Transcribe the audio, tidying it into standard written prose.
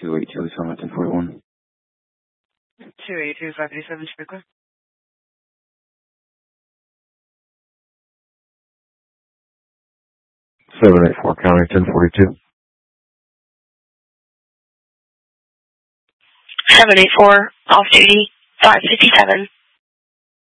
282, Summit 1041. 282, 537, speaker. 784 County 1042. 784, off duty, 557.